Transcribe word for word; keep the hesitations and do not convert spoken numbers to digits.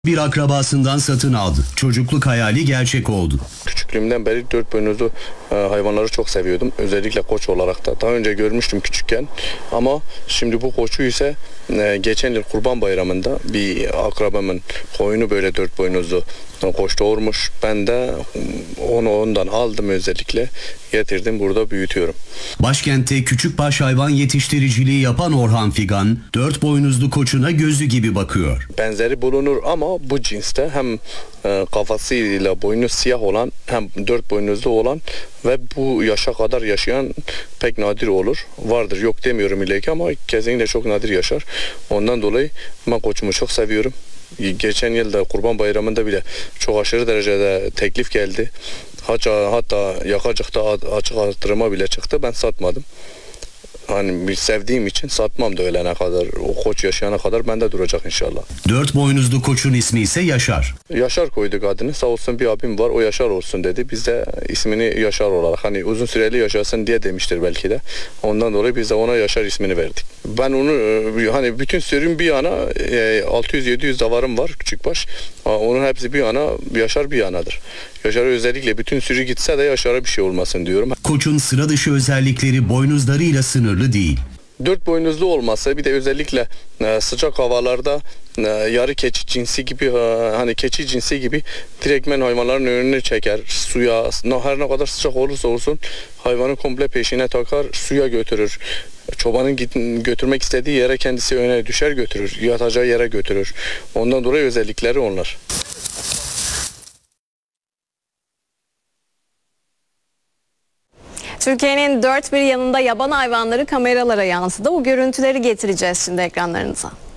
Bir akrabasından satın aldı. Çocukluk hayali gerçek oldu. Küçüklüğümden beri dört boynuzlu e, hayvanları çok seviyordum. Özellikle koç olarak da. Daha önce görmüştüm küçükken. Ama şimdi bu koçu ise e, geçen yıl Kurban Bayramı'nda bir akrabamın koyunu böyle dört boynuzlu koç doğurmuş. Ben de onu ondan aldım, özellikle getirdim, burada büyütüyorum. Başkentte küçükbaş hayvan yetiştiriciliği yapan Orhan Figan, dört boynuzlu koçuna gözü gibi bakıyor. Benzeri bulunur ama bu cinste hem e, kafasıyla boynu siyah olan, hem dört boynuzlu olan ve bu yaşa kadar yaşayan pek nadir olur. Vardır, yok demiyorum illaki, ama kesinlikle çok nadir yaşar. Ondan dolayı ben koçumu çok seviyorum. Geçen yılda Kurban Bayramı'nda bile çok aşırı derecede teklif geldi. Hatta, hatta yakacıkta açık artırıma bile çıktı. Ben satmadım. Hani bir sevdiğim için satmam da ölene kadar, o koç yaşayana kadar bende duracak inşallah. Dört boynuzlu koçun ismi ise Yaşar. Yaşar koyduk adını. Sağ olsun bir abim var, o Yaşar olsun dedi. Biz de ismini Yaşar olarak, hani uzun süreli yaşasın diye demiştir belki de. Ondan dolayı biz de ona Yaşar ismini verdik. Ben onu hani bütün sürüm bir yana, altı yüz yedi yüz davarım var küçükbaş. Onun hepsi bir yana, Yaşar bir yanadır. Yaşar'a özellikle bütün sürü gitse de Yaşar'a bir şey olmasın diyorum. Koçun sıra dışı özellikleri boynuzlarıyla sınırlı değil. Dört boynuzlu olması, bir de özellikle sıcak havalarda yarı keçi cinsi gibi, hani keçi cinsi gibi direktmen hayvanların önünü çeker. Suya, her ne kadar sıcak olursa olsun hayvanı komple peşine takar, suya götürür. Çobanın götürmek istediği yere kendisi öne düşer, götürür. Yatacağı yere götürür. Ondan dolayı özellikleri onlar. Türkiye'nin dört bir yanında yaban hayvanları kameralara yansıdı. Bu görüntüleri getireceğiz şimdi ekranlarınıza.